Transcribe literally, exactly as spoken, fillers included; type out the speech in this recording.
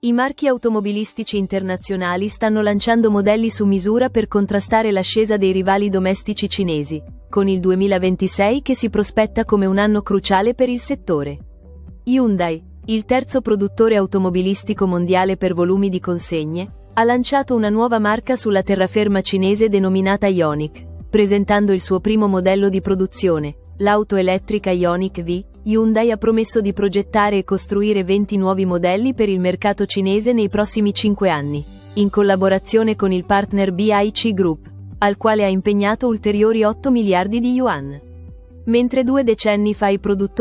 I marchi automobilistici internazionali stanno lanciando modelli su misura per contrastare l'ascesa dei rivali domestici cinesi, con il duemilaventisei che si prospetta come un anno cruciale per il settore. Hyundai, il terzo produttore automobilistico mondiale per volumi di consegne, ha lanciato una nuova marca sulla terraferma cinese denominata Ioniq, presentando il suo primo modello di produzione, l'auto elettrica Ioniq V. Hyundai ha promesso di progettare e costruire venti nuovi modelli per il mercato cinese nei prossimi cinque anni, in collaborazione con il partner B I C Group, al quale ha impegnato ulteriori otto miliardi di yuan. Mentre due decenni fa i produttori